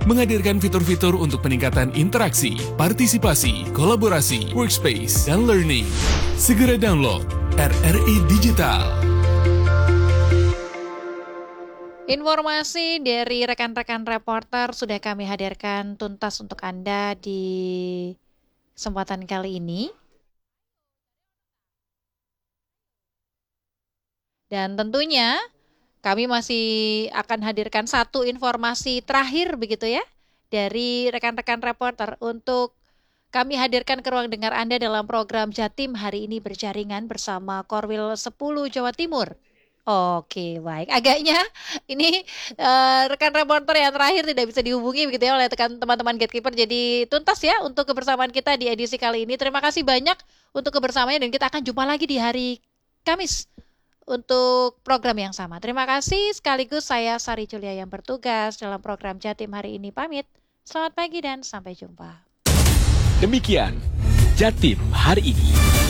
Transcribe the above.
menghadirkan fitur-fitur untuk peningkatan interaksi, partisipasi, kolaborasi, workspace, dan learning. Segera download RRI Digital. Informasi dari rekan-rekan reporter sudah kami hadirkan tuntas untuk Anda di kesempatan kali ini. Dan tentunya kami masih akan hadirkan satu informasi terakhir begitu ya dari rekan-rekan reporter untuk kami hadirkan ke ruang dengar Anda dalam program Jatim hari ini berjaringan bersama Korwil 10 Jawa Timur. Oke, baik. Agaknya ini rekan reporter yang terakhir tidak bisa dihubungi begitu ya oleh teman-teman Gatekeeper. Jadi tuntas ya untuk kebersamaan kita di edisi kali ini. Terima kasih banyak untuk kebersamaannya dan kita akan jumpa lagi di hari Kamis untuk program yang sama. Terima kasih sekaligus saya Sari Julia yang bertugas dalam program Jatim hari ini pamit. Selamat pagi dan sampai jumpa. Demikian Jatim hari ini.